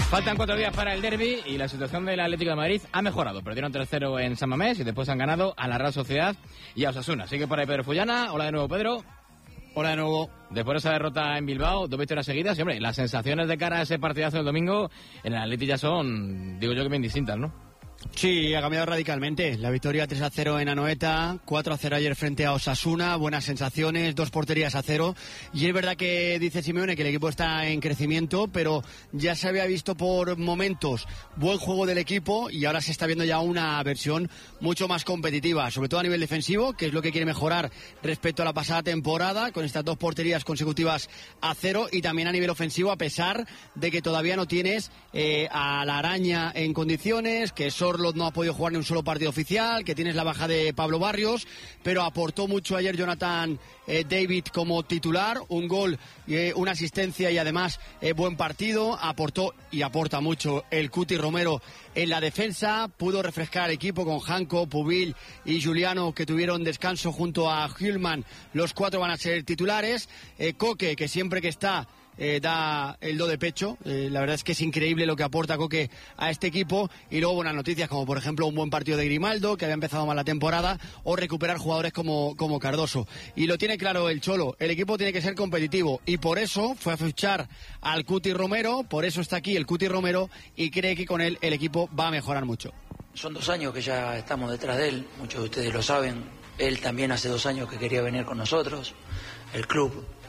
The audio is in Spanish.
Faltan 4 días para el derbi y la situación del Atlético de Madrid ha mejorado. Perdieron 3-0 en San Mamés y después han ganado a la Real Sociedad y a Osasuna. Sigue por ahí Pedro Fullana. Hola de nuevo, Pedro. Hola de nuevo. Después de esa derrota en Bilbao, 2 victorias seguidas. Y hombre, las sensaciones de cara a ese partidazo del domingo en el Atlético ya son, digo yo, que bien distintas, ¿no? Sí, ha cambiado radicalmente. La victoria 3-0 en Anoeta, 4-0 ayer frente a Osasuna, buenas sensaciones, 2 porterías a 0. Y es verdad que dice Simeone que el equipo está en crecimiento, pero ya se había visto por momentos buen juego del equipo y ahora se está viendo ya una versión mucho más competitiva, sobre todo a nivel defensivo, que es lo que quiere mejorar respecto a la pasada temporada, con estas 2 porterías consecutivas a 0, y también a nivel ofensivo, a pesar de que todavía no tienes a la Araña en condiciones, que Sorloth no ha podido jugar ni un solo partido oficial, que tienes la baja de Pablo Barrios, pero aportó mucho ayer Jonathan David como titular, un gol, una asistencia y además buen partido. Aportó y aporta mucho el Cuti Romero en la defensa, pudo refrescar al equipo con Janko, Pubil y Juliano, que tuvieron descanso junto a Hillman. Los 4 van a ser titulares. Coque, que siempre que está da el do de pecho. La verdad es que es increíble lo que aporta Coque a este equipo. Y luego buenas noticias, como por ejemplo un buen partido de Grimaldo, que había empezado mal la temporada, o recuperar jugadores como Cardoso. Y lo tiene claro el Cholo, el equipo tiene que ser competitivo, y por eso fue a fichar al Cuti Romero, por eso está aquí el Cuti Romero, y cree que con él el equipo va a mejorar mucho. Son 2 años que ya estamos detrás de él, muchos de ustedes lo saben. Él también hace 2 años que quería venir con nosotros. El club